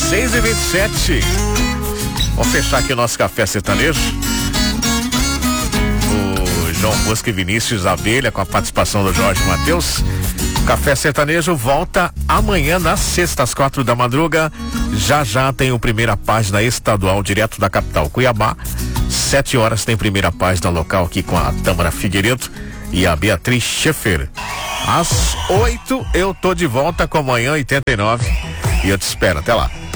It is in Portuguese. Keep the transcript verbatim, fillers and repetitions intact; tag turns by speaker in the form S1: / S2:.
S1: seis e vinte e sete. Vamos fechar aqui o nosso café sertanejo. O João Bosco e Vinícius Abelha com a participação do Jorge Mateus. Café Sertanejo volta amanhã na sexta às quatro da madruga. Já já tem o primeira página estadual direto da capital Cuiabá. Sete horas tem primeira página local aqui com a Tâmara Figueiredo e a Beatriz Schaeffer. Às oito eu tô de volta com Manhã oitenta e nove e eu te espero. Até lá.